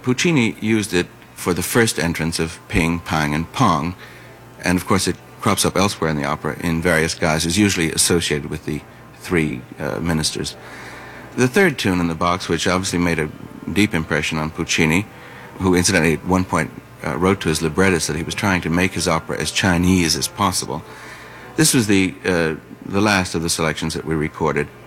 Puccini used it for the first entrance of Ping, Pang, and Pong, and of course it crops up elsewhere in the opera in various guises, usually associated with the three ministers. The third tune in the box, which obviously made a deep impression on Puccini, who incidentally at one point wrote to his librettist that he was trying to make his opera as Chinese as possible. This was the last of the selections that we recorded.